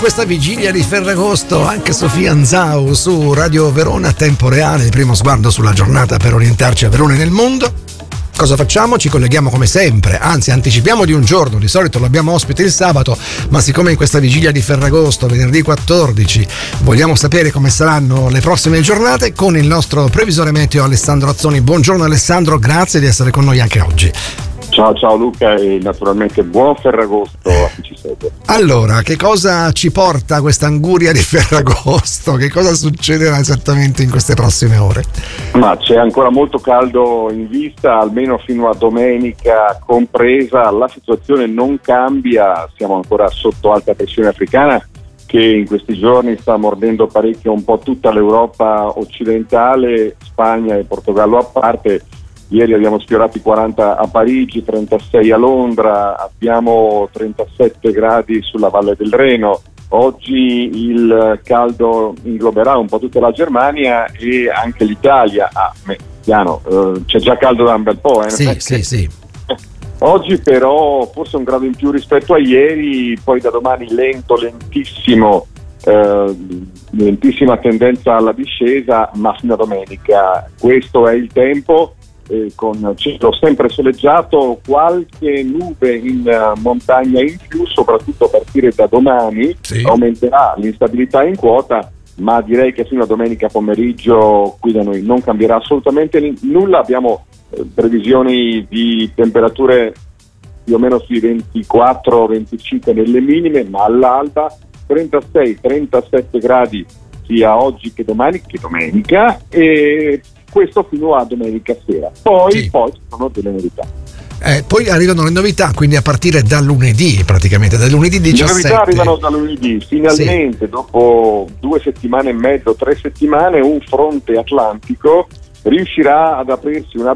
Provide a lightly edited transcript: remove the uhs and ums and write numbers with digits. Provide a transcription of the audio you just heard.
questa vigilia di Ferragosto anche Sofia Anzau su Radio Verona, tempo reale, il primo sguardo sulla giornata per orientarci a Verona e nel mondo. Cosa facciamo? Ci colleghiamo come sempre, anzi anticipiamo di un giorno, di solito lo abbiamo ospite il sabato, ma siccome in questa vigilia di Ferragosto, venerdì 14, vogliamo sapere come saranno le prossime giornate con il nostro previsore meteo Alessandro Azzoni. Buongiorno Alessandro, grazie di essere con noi anche oggi. Ciao Luca e naturalmente buon Ferragosto a chi ci segue. Allora, che cosa ci porta questa anguria di Ferragosto? Che cosa succederà esattamente in queste prossime ore? Ma c'è ancora molto caldo in vista, almeno fino a domenica compresa. La situazione non cambia, siamo ancora sotto alta pressione africana che in questi giorni sta mordendo parecchio un po' tutta l'Europa occidentale, Spagna e Portogallo a parte. Ieri abbiamo sfiorato i 40 a Parigi, 36 a Londra, abbiamo 37 gradi sulla Valle del Reno. Oggi il caldo ingloberà un po' tutta la Germania e anche l'Italia. Piano, c'è già caldo da un bel po'. Sì. Oggi però forse un grado in più rispetto a ieri, poi da domani lentissima tendenza alla discesa, ma fino a domenica questo è il tempo. Con cielo sempre soleggiato, qualche nube in montagna in più, soprattutto a partire da domani. Sì. Aumenterà l'instabilità in quota, ma direi che fino a domenica pomeriggio qui da noi non cambierà assolutamente nulla. Abbiamo previsioni di temperature più o meno sui 24-25 nelle minime, ma all'alba 36-37 gradi sia oggi che domani che domenica, e questo fino a domenica sera. Poi ci sono delle novità. Poi arrivano le novità, quindi a partire da lunedì, praticamente da lunedì 17. Le novità arrivano da lunedì, finalmente, dopo 2 settimane e mezzo, 3 settimane, un fronte atlantico riuscirà ad aprirsi una